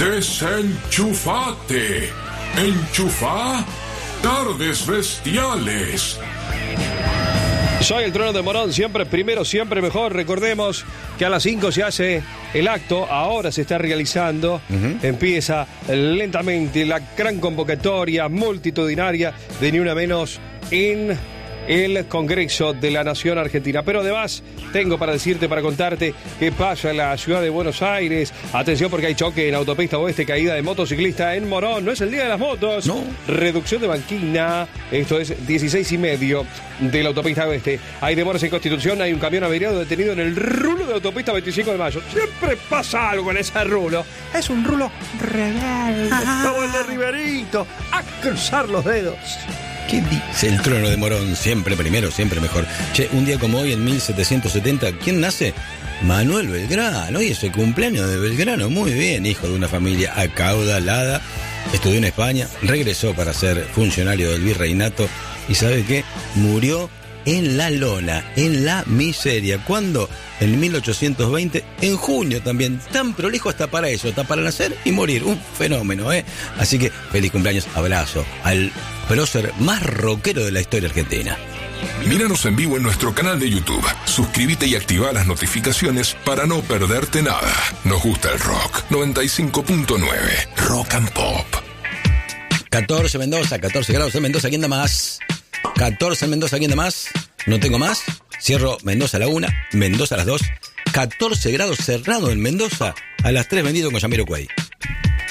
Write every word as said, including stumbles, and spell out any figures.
Desenchufate. Enchufá Tardes Bestiales. Soy el Trono de Morón, siempre primero, siempre mejor. Recordemos que a las cinco se hace el acto, ahora se está realizando. Uh-huh. Empieza lentamente la gran convocatoria multitudinaria de Ni Una Menos en el Congreso de la Nación Argentina. Pero además tengo para decirte, para contarte qué pasa en la ciudad de Buenos Aires. Atención, porque hay choque en Autopista Oeste, caída de motociclista en Morón. No es el día de las motos. No. Reducción de banquina. Esto es dieciséis y medio de la Autopista Oeste. Hay demoras en Constitución. Hay un camión averiado detenido en el rulo de Autopista veinticinco de mayo. Siempre pasa algo en ese rulo. Es un rulo rebelde. Como el de Riverito. A cruzar los dedos. ¿Qué dice el Trono de Morón? Siempre primero, siempre mejor. Che, un día como hoy, en mil setecientos setenta, ¿quién nace? Manuel Belgrano. Hoy es el cumpleaños de Belgrano. Muy bien, hijo de una familia acaudalada. Estudió en España, regresó para ser funcionario del virreinato. ¿Y sabe qué? Murió en la lona, en la miseria. ¿Cuándo? En mil ochocientos veinte, en junio también. Tan prolijo hasta para eso, hasta para nacer y morir. Un fenómeno, ¿eh? Así que feliz cumpleaños, abrazo al prócer más rockero de la historia argentina. Míranos en vivo en nuestro canal de YouTube. Suscríbete y activa las notificaciones para no perderte nada. Nos gusta el rock. noventa y cinco punto nueve Rock and Pop. catorce Mendoza, catorce grados en Mendoza. ¿Quién da más? catorce en Mendoza. ¿Quién da más? No tengo más. Cierro Mendoza a la una, Mendoza a las dos. catorce grados cerrado en Mendoza. A las tres vendido con Yamiro Cuey.